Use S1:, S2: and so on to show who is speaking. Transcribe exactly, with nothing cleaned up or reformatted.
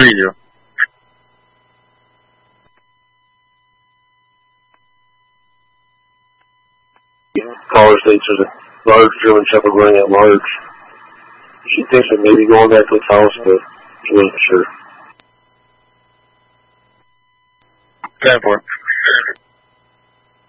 S1: Three zero.
S2: Caller states there's a large German Shepherd running at large. She thinks it may be going back to its house, but she wasn't sure.
S1: Ten four.